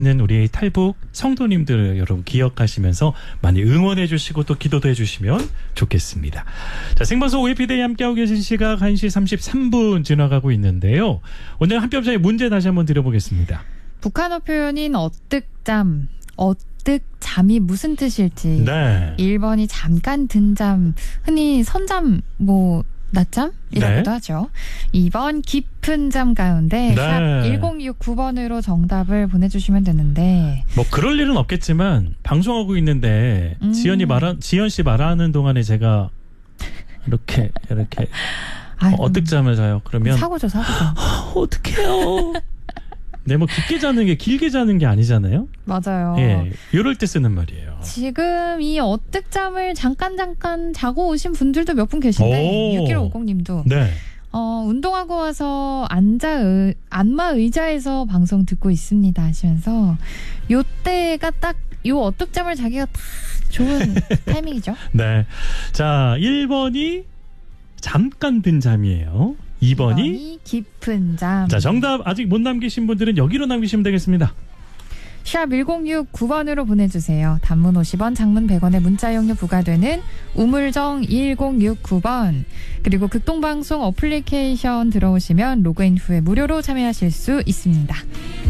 는 우리 탈북 성도님들 여러분 기억하시면서 많이 응원해 주시고 또 기도도 해 주시면 좋겠습니다. 자, 생방송 OFD에 함께하고 계신 시각 1시 33분 지나가고 있는데요. 오늘 한뼘사의 문제 다시 한번 드려보겠습니다. 북한어 표현인 어뜩잠, 어뜩잠이 무슨 뜻일지. 네. 1번이 잠깐 든 잠, 흔히 선잠, 낮잠이라고도 하죠. 2번 깊은 잠 가운데 샵 1069번으로 정답을 보내주시면 되는데 뭐 그럴 일은 없겠지만 방송하고 있는데 지연 씨 말하는 동안에 제가 이렇게 어뜩잠을 자요. 그러면 사고죠. 어떡해요. 네, 뭐 깊게 자는 게 길게 자는 게 아니잖아요. 맞아요. 예, 이럴 때 쓰는 말이에요. 지금 이 어뜩잠을 잠깐 자고 오신 분들도 몇 분 계신데 6150님도 네. 운동하고 와서 안마 의자에서 방송 듣고 있습니다 하시면서 요때가 딱 요 어뜩잠을 자기가 딱 좋은 타이밍이죠. 네. 자, 1번이 잠깐 든 잠이에요. 2번이 깊은 잠. 자, 정답 아직 못 남기신 분들은 여기로 남기시면 되겠습니다. 샵 1069번으로 보내주세요. 단문 50원, 장문 100원의 문자 용료 부과되는 우물정 1069번. 그리고 극동방송 어플리케이션 들어오시면 로그인 후에 무료로 참여하실 수 있습니다.